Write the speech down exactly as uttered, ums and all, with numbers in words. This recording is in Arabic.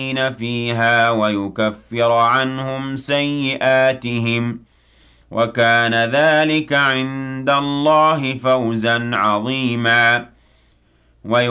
فيها ويكفر عنهم سيئاتهم وكان ذلك عند الله فوزا عظيما